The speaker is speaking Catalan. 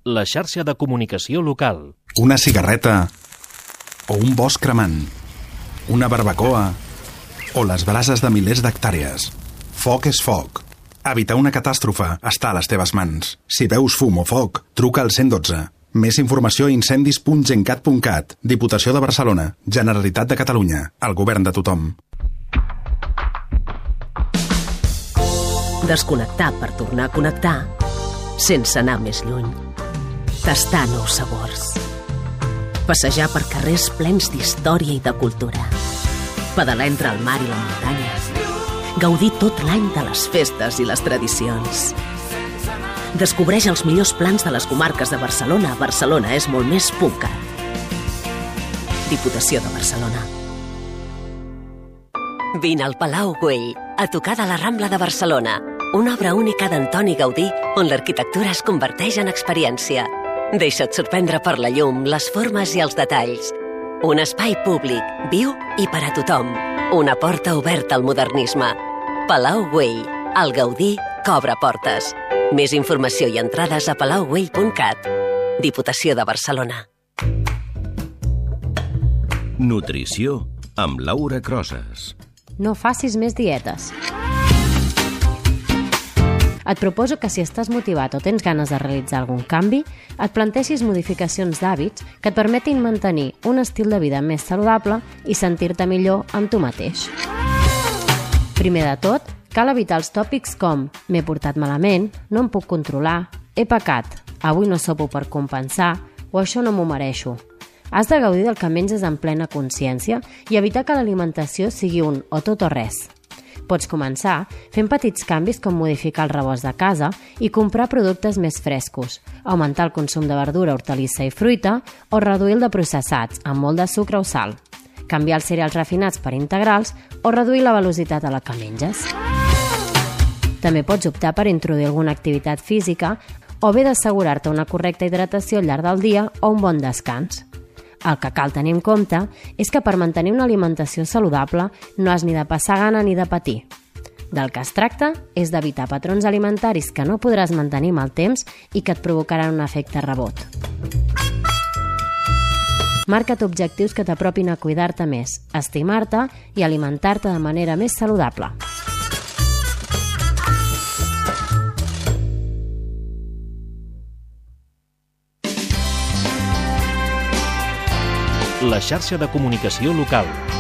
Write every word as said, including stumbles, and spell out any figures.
la xarxa de comunicació local. Una cigarreta o un bosc cremant, una barbacoa o les brases de milers d'hectàrees. Foc és foc. Evitar una catàstrofe està a les teves mans. Si veus fum o foc, truca al cent dotze. Més informació a incendis punt gencat punt cat. Diputació de Barcelona. Generalitat de Catalunya. El govern de tothom. Desconnectar per tornar a connectar sense anar més lluny. Tastar nous sabors. Passejar per carrers plens d'història i de cultura. Pedalar entre el mar i la muntanya. Gaudir tot l'any de les festes i les tradicions. Descobreix els millors plans de les comarques de Barcelona. Barcelona és molt més .cat. Diputació de Barcelona. Vine al Palau Güell, a tocar de la Rambla de Barcelona. Una obra única d'Antoni Gaudí, on l'arquitectura es converteix en experiència. Deixa't sorprendre per la llum, les formes i els detalls. Un espai públic, viu i per a tothom. Una porta oberta al modernisme. Palau Güell, el Gaudí que obre portes. Més informació i entrades a palau güell punt cat. Diputació de Barcelona. Nutrició amb Laura Crosas. No facis més dietes. Et proposo que si estàs motivat o tens ganes de realitzar algun canvi, et planteixis modificacions d'hàbits que et permetin mantenir un estil de vida més saludable i sentir-te millor amb tu mateix. Primer de tot, cal evitar els tòpics com m'he portat malament, no em puc controlar, he pecat, avui no sopo per compensar o això no m'ho mereixo. Has de gaudir del que menges en plena consciència i evitar que l'alimentació sigui un o tot o res. Pots començar fent petits canvis com modificar el rebost de casa i comprar productes més frescos, augmentar el consum de verdura, hortalissa i fruita o reduir el de processats amb molt de sucre o sal, canviar els cereals refinats per integrals o reduir la velocitat a la que menges. També pots optar per introduir alguna activitat física o bé d'assegurar-te una correcta hidratació al llarg del dia o un bon descans. El que cal tenir en compte és que per mantenir una alimentació saludable no has ni de passar gana ni de patir. Del que es tracta és d'evitar patrons alimentaris que no podràs mantenir amb el temps i que et provocaran un efecte rebot. Marca't objectius que t'apropin a cuidar-te més, estimar-te i alimentar-te de manera més saludable. La xarxa de comunicació local.